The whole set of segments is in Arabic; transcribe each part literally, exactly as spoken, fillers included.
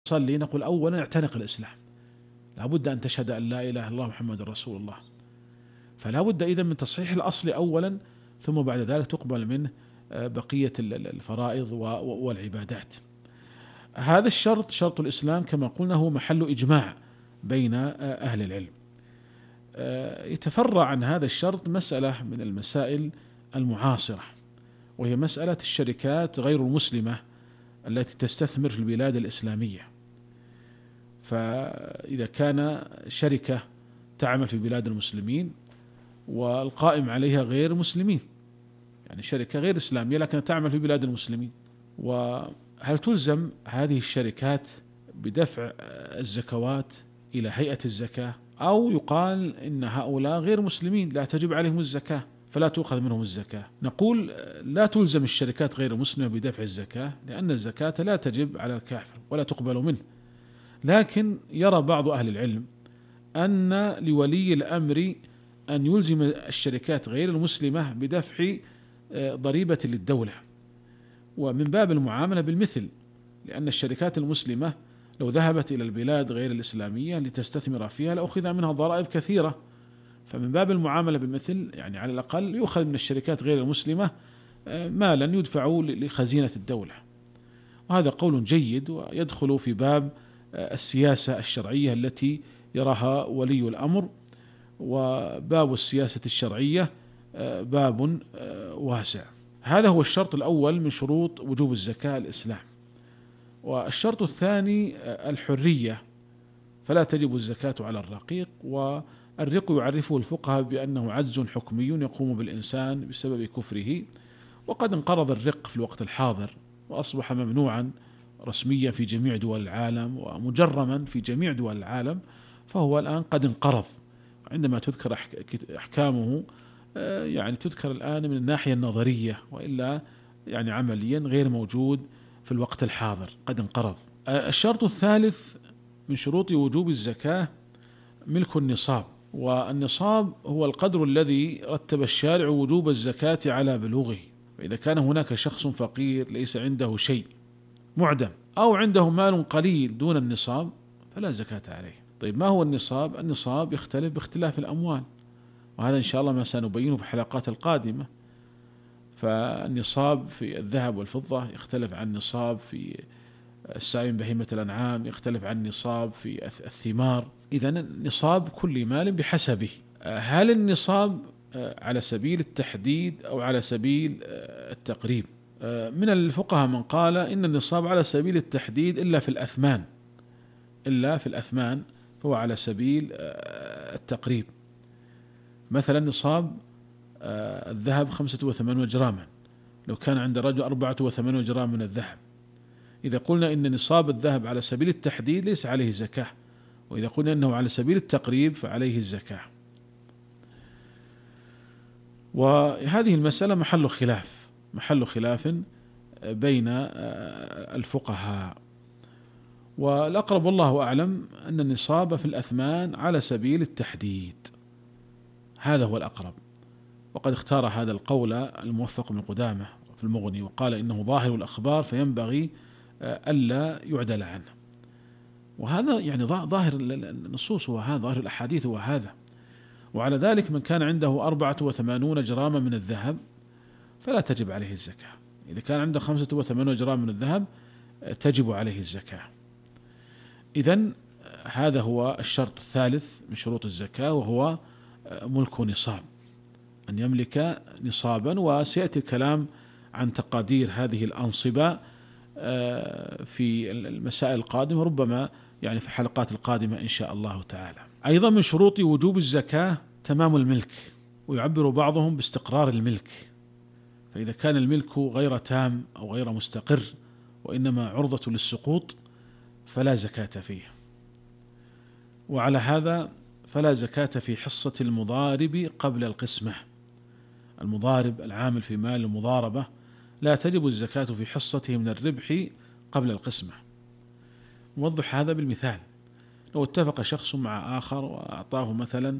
تصلي نقول أولا اعتنق الإسلام، لا بد أن تشهد أن لا إله إلا الله محمد رسول الله، فلا بد إذن من تصحيح الأصل أولا، ثم بعد ذلك تقبل منه بقية الفرائض والعبادات. هذا الشرط شرط الإسلام كما قلنا هو محل إجماع بين أهل العلم. يتفرع عن هذا الشرط مسألة من المسائل المعاصرة، وهي مسألة الشركات غير المسلمة التي تستثمر في البلاد الإسلامية. فإذا كان شركة تعمل في بلاد المسلمين والقائم عليها غير مسلمين، يعني شركة غير إسلامية لكن تعمل في بلاد المسلمين، وهل تلزم هذه الشركات بدفع الزكوات إلى هيئة الزكاة، أو يقال إن هؤلاء غير مسلمين لا تجب عليهم الزكاة فلا تؤخذ منهم الزكاة؟ نقول لا تلزم الشركات غير المسلمة بدفع الزكاة، لأن الزكاة لا تجب على الكافر ولا تقبل منه. لكن يرى بعض أهل العلم أن لولي الأمر أن يلزم الشركات غير المسلمة بدفع ضريبة للدولة، ومن باب المعاملة بالمثل، لأن الشركات المسلمة لو ذهبت إلى البلاد غير الإسلامية لتستثمر فيها لأخذ منها ضرائب كثيرة، فمن باب المعاملة بالمثل يعني على الأقل يؤخذ من الشركات غير المسلمة مالا يدفع لخزينة الدولة. وهذا قول جيد ويدخل في باب السياسة الشرعية التي يراها ولي الأمر، وباب السياسة الشرعية باب واسع. هذا هو الشرط الأول من شروط وجوب الزكاة الإسلام. والشرط الثاني الحرية، فلا تجب الزكاة على الرقيق، والرق يعرفه الفقهاء بأنه عجز حكمي يقوم بالإنسان بسبب كفره، وقد انقرض الرق في الوقت الحاضر وأصبح ممنوعا رسميا في جميع دول العالم ومجرما في جميع دول العالم، فهو الآن قد انقرض. عندما تذكر أحكامه يعني تذكر الآن من الناحية النظرية، وإلا يعني عمليا غير موجود في الوقت الحاضر، قد انقرض. الشرط الثالث من شروط وجوب الزكاة ملك النصاب، والنصاب هو القدر الذي رتب الشارع وجوب الزكاة على بلوغه. فإذا كان هناك شخص فقير ليس عنده شيء معدم، أو عنده مال قليل دون النصاب، فلا زكاة عليه. طيب ما هو النصاب؟ النصاب يختلف باختلاف الأموال، وهذا إن شاء الله ما سنبينه في الحلقات القادمة. فالنصاب في الذهب والفضة يختلف عن النصاب في السائم بهيمة الأنعام، يختلف عن النصاب في الثمار. إذن نصاب كل مال بحسبه. هل النصاب على سبيل التحديد أو على سبيل التقريب؟ من الفقهاء من قال إن النصاب على سبيل التحديد إلا في الأثمان، إلا في الأثمان فهو على سبيل التقريب. مثلا نصاب الذهب خمسة وثمانون جراما، لو كان عند رجل أربعة وثمانون جرام من الذهب، إذا قلنا إن نصاب الذهب على سبيل التحديد ليس عليه زكاة، وإذا قلنا أنه على سبيل التقريب فعليه الزكاة. وهذه المسألة محل خلاف محل خلاف بين الفقهاء، والأقرب والله أعلم أن النصاب في الأثمان على سبيل التحديد، هذا هو الأقرب. وقد اختار هذا القول الموفق من قدامة في المغني، وقال إنه ظاهر الأخبار فينبغي ألا يعدل عنه. وهذا يعني ظاهر النصوص، وهذا ظاهر الأحاديث وهذا. وعلى ذلك من كان عنده أربعة وثمانون جراما من الذهب فلا تجب عليه الزكاة، إذا كان عنده خمسة وثمانون جرام من الذهب تجب عليه الزكاة. إذن هذا هو الشرط الثالث من شروط الزكاة، وهو ملك نصاب، أن يملك نصابا. وسيأتي الكلام عن تقادير هذه الأنصبة في المسائل القادمة، ربما يعني في الحلقات القادمة إن شاء الله تعالى. أيضا من شروط وجوب الزكاة تمام الملك، ويعبر بعضهم باستقرار الملك، فإذا كان الملك غير تام أو غير مستقر وإنما عرضة للسقوط فلا زكاة فيه. وعلى هذا فلا زكاة في حصة المضارب قبل القسمة. المضارب العامل في مال المضاربة لا تجب الزكاة في حصته من الربح قبل القسمة. نوضح هذا بالمثال: لو اتفق شخص مع آخر وأعطاه مثلا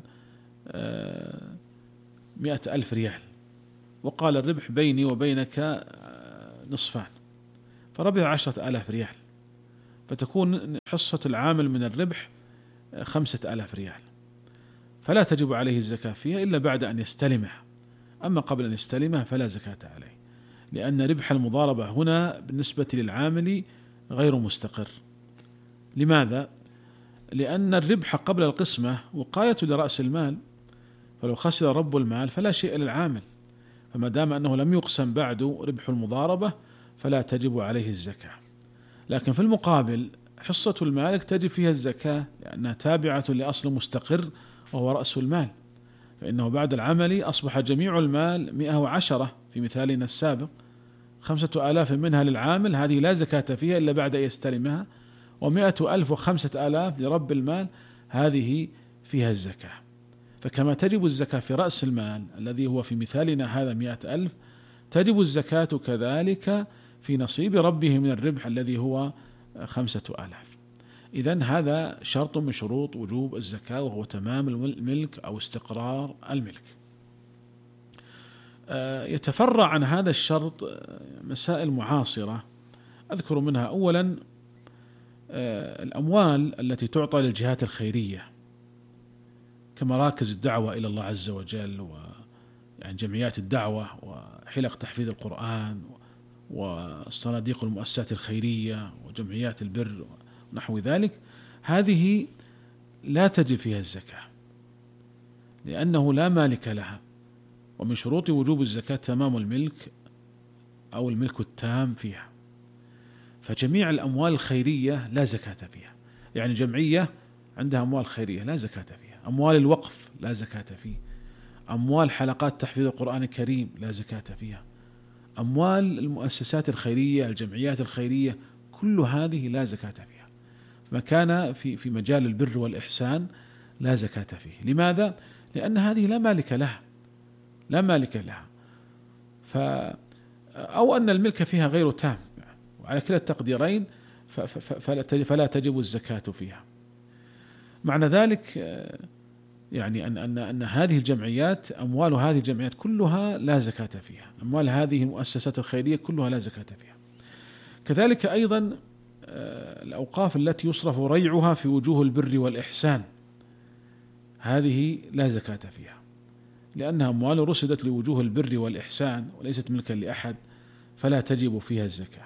مئة ألف ريال، وقال الربح بيني وبينك نصفان، فربح عشرة آلاف ريال، فتكون حصة العامل من الربح خمسة آلاف ريال، فلا تجب عليه الزكاة فيها إلا بعد أن يستلمها، أما قبل أن يستلمها فلا زكاة عليه، لأن ربح المضاربة هنا بالنسبة للعامل غير مستقر. لماذا؟ لأن الربح قبل القسمة وقاية لرأس المال، فلو خسر رب المال فلا شيء للعامل، فما دام أنه لم يقسم بعد ربح المضاربة فلا تجب عليه الزكاة. لكن في المقابل حصة المالك تجب فيها الزكاة، لأنها تابعة لأصل مستقر وهو رأس المال، فإنه بعد العمل أصبح جميع المال مئة وعشرة في مثالنا السابق، خمسة آلاف منها للعامل، هذه لا زكاة فيها إلا بعد أن يستلمها، ومئة ألف وخمسة آلاف لرب المال، هذه فيها الزكاة. فكما تجب الزكاة في رأس المال الذي هو في مثالنا هذا مئة ألف، تجب الزكاة كذلك في نصيب ربه من الربح الذي هو خمسة آلاف. إذن هذا شرط من شروط وجوب الزكاة، وهو تمام الملك أو استقرار الملك. يتفرع عن هذا الشرط مسائل معاصرة أذكر منها أولا الأموال التي تعطى للجهات الخيرية كمراكز الدعوة إلى الله عز وجل، ويعني جمعيات الدعوة وحلق تحفيظ القرآن والصناديق المؤسسات الخيرية وجمعيات البر ونحو ذلك، هذه لا تجب فيها الزكاة لأنه لا مالك لها، ومن شروط وجوب الزكاة تمام الملك أو الملك التام فيها. فجميع الأموال الخيرية لا زكاة فيها، يعني جمعية عندها أموال خيرية لا زكاة فيها، أموال الوقف لا زكاة فيه، أموال حلقات تحفيظ القرآن الكريم لا زكاة فيها، أموال المؤسسات الخيرية الجمعيات الخيرية كل هذه لا زكاة فيها. ما كان في في مجال البر والإحسان لا زكاة فيه. لماذا؟ لأن هذه لا مالك لها، لا مالك لها، ف أو أن الملك فيها غير تام، وعلى كلا التقديرين فلا تجب الزكاة فيها. معنى ذلك يعني أن أن أن هذه الجمعيات أموال هذه الجمعيات كلها لا زكاة فيها، أموال هذه المؤسسات الخيرية كلها لا زكاة فيها. كذلك أيضا الأوقاف التي يصرف ريعها في وجوه البر والإحسان، هذه لا زكاة فيها لأنها أموال رصدت لوجوه البر والإحسان وليست ملكا لأحد، فلا تجب فيها الزكاة.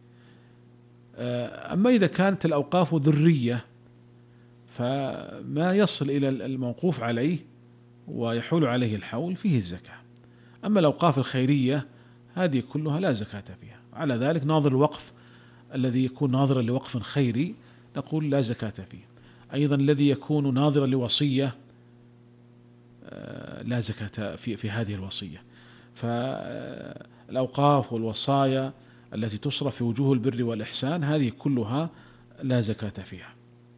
أما إذا كانت الأوقاف ذرية فما يصل إلى الموقوف عليه ويحول عليه الحول فيه الزكاة. أما الأوقاف الخيرية هذه كلها لا زكاة فيها. على ذلك ناظر الوقف الذي يكون ناظرا لوقف خيري نقول لا زكاة فيه. أيضا الذي يكون ناظرا لوصية لا زكاة في في هذه الوصية. فالأوقاف والوصايا التي تصرف في وجوه البر والإحسان هذه كلها لا زكاة فيها.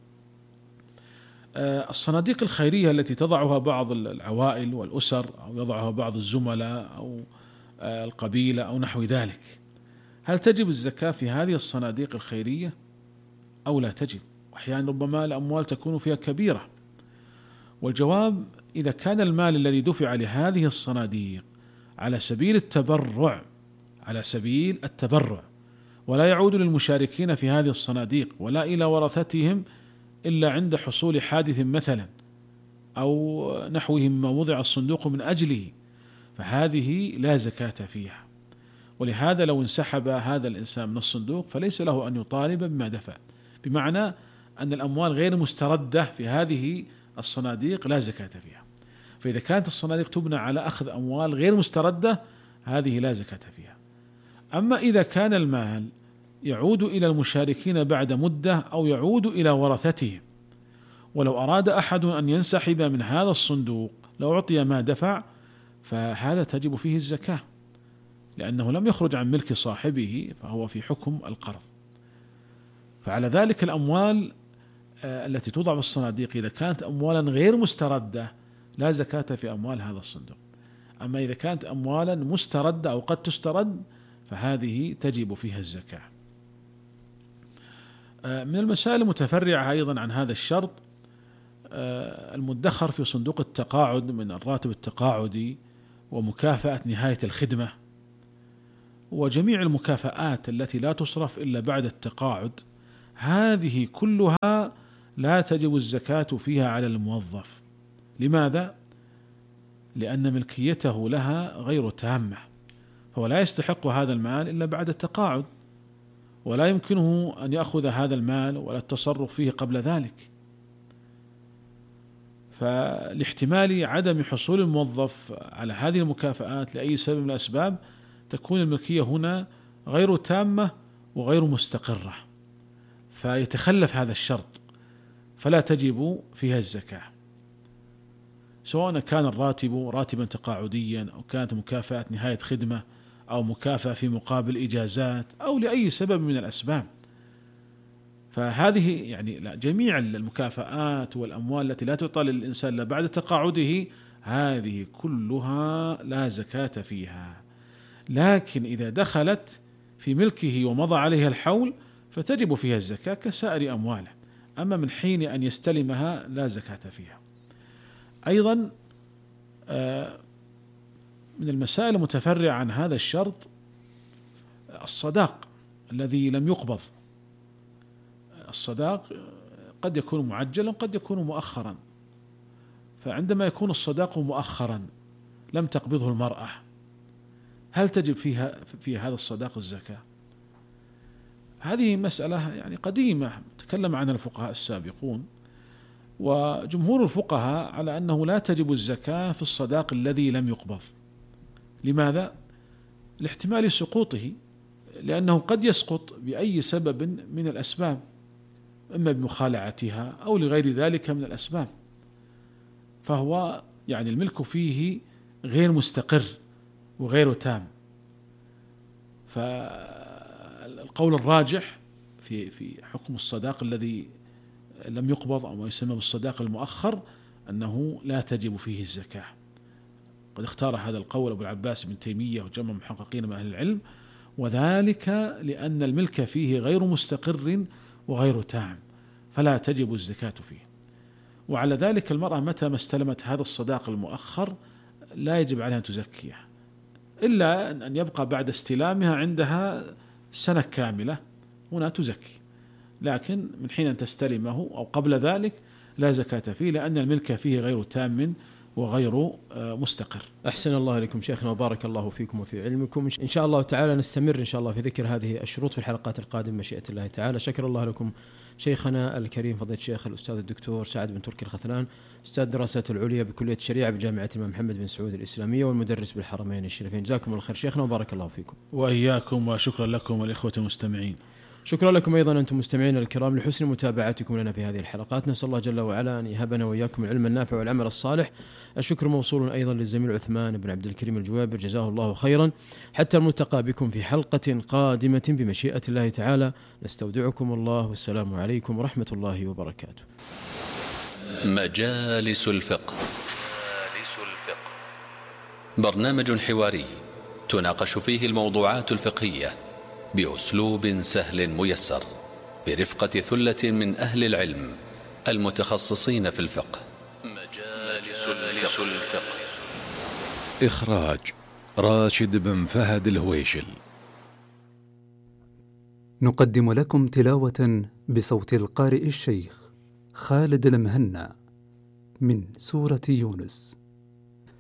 الصناديق الخيرية التي تضعها بعض العوائل والأسر أو يضعها بعض الزملاء أو القبيلة أو نحو ذلك، هل تجب الزكاة في هذه الصناديق الخيرية أو لا تجب؟ أحيانا ربما الأموال تكون فيها كبيرة، والجواب إذا كان المال الذي دفع لهذه الصناديق على سبيل التبرع على سبيل التبرع ولا يعود للمشاركين في هذه الصناديق ولا إلى ورثتهم إلا عند حصول حادث مثلا أو نحوه مما وضع الصندوق من أجله، فهذه لا زكاة فيها. ولهذا لو انسحب هذا الإنسان من الصندوق فليس له أن يطالب بما دفع، بمعنى أن الأموال غير مستردة في هذه الصناديق لا زكاة فيها. فإذا كانت الصناديق تبنى على أخذ أموال غير مستردة هذه لا زكاة فيها. أما إذا كان المال يعود إلى المشاركين بعد مدة أو يعود إلى ورثتهم، ولو أراد أحد أن ينسحب من هذا الصندوق لو أعطي ما دفع فهذا تجب فيه الزكاة، لأنه لم يخرج عن ملك صاحبه فهو في حكم القرض. فعلى ذلك الأموال التي توضع في الصناديق إذا كانت أموالا غير مستردة لا زكاة في أموال هذا الصندوق. أما إذا كانت أموالا مستردة أو قد تسترد فهذه تجب فيها الزكاة. من المسائل المتفرعة أيضا عن هذا الشرط المدخر في صندوق التقاعد من الراتب التقاعدي ومكافأة نهاية الخدمة، وجميع المكافآت التي لا تصرف إلا بعد التقاعد هذه كلها لا تجب الزكاة فيها على الموظف. لماذا؟ لأن ملكيته لها غير تامة، فهو لا يستحق هذا المال إلا بعد التقاعد، ولا يمكنه أن يأخذ هذا المال ولا التصرف فيه قبل ذلك. فلاحتمال عدم حصول الموظف على هذه المكافآت لأي سبب من الأسباب تكون الملكية هنا غير تامة وغير مستقرة، فيتخلف هذا الشرط، فلا تجب فيها الزكاة، سواء كان الراتب راتبا تقاعديا أو كانت مكافأة نهاية خدمة أو مكافأة في مقابل إجازات أو لأي سبب من الأسباب. فهذه يعني لا، جميع المكافآت والأموال التي لا تعطى للإنسان إلا بعد تقاعده هذه كلها لا زكاة فيها، لكن إذا دخلت في ملكه ومضى عليها الحول فتجب فيها الزكاة كسائر أمواله، أما من حين أن يستلمها لا زكاة فيها. أيضا من المسائل المتفرعة عن هذا الشرط الصداق الذي لم يقبض. الصداق قد يكون معجلا قد يكون مؤخرا، فعندما يكون الصداق مؤخرا لم تقبضه المرأة، هل تجب فيها في هذا الصداق الزكاة؟ هذه مسألة يعني قديمة تكلم عنها الفقهاء السابقون، وجمهور الفقهاء على أنه لا تجب الزكاة في الصداق الذي لم يقبض. لماذا؟ لاحتمال سقوطه، لأنه قد يسقط بأي سبب من الأسباب، إما بمخالعتها أو لغير ذلك من الأسباب، فهو يعني الملك فيه غير مستقر وغير تام. فالقول الراجح في في حكم الصداق الذي لم يقبض أو ما يسمى بالصداق المؤخر أنه لا تجب فيه الزكاة. قد اختار هذا القول أبو العباس بن تيمية وجمع محققين من أهل العلم، وذلك لأن الملك فيه غير مستقر وغير تام، فلا تجب الزكاة فيه. وعلى ذلك المرأة متى ما استلمت هذا الصداق المؤخر لا يجب عليها أن تزكيه، إلا أن يبقى بعد استلامها عندها سنة كاملة هنا تزكي، لكن من حين أن تستلمه أو قبل ذلك لا زكاة فيه، لأن الملك فيه غير تام وغير مستقر. أحسن الله إليكم شيخنا وبارك الله فيكم وفي علمكم. إن شاء الله تعالى نستمر إن شاء الله في ذكر هذه الشروط في الحلقات القادمة مشيئة الله تعالى. شكر الله لكم شيخنا الكريم فضيلة الشيخ الأستاذ الدكتور سعد بن تركي الخثلان، أستاذ الدراسات العليا بكلية الشريعة بجامعة الإمام محمد بن سعود الإسلامية والمدرس بالحرمين الشريفين. جزاكم الله خير شيخنا وبارك الله فيكم. وإياكم، وشكرا لكم والإخوة المستمعين. شكرا لكم أيضا أنتم مستمعين الكرام لحسن متابعتكم لنا في هذه الحلقات. نسأل الله جل وعلا أن يهبنا وإياكم العلم النافع والعمل الصالح. الشكر موصول أيضا للزميل عثمان بن عبد الكريم الجوابر جزاه الله خيرا. حتى الملتقى بكم في حلقة قادمة بمشيئة الله تعالى، نستودعكم الله والسلام عليكم ورحمة الله وبركاته. مجالس الفقه، برنامج حواري تناقش فيه الموضوعات الفقهية بأسلوب سهل ميسر برفقة ثلة من أهل العلم المتخصصين في الفقه. مجالس الفقه. إخراج راشد بن فهد الهويشل. نقدم لكم تلاوة بصوت القارئ الشيخ خالد المهنا من سورة يونس.